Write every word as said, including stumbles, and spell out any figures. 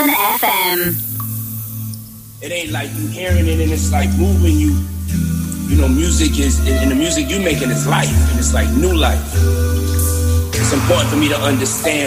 Fun F M. It ain't like you hearing it and it's like moving you. You know, music is, and the music you making is life, and it's like new life. It's important for me to understand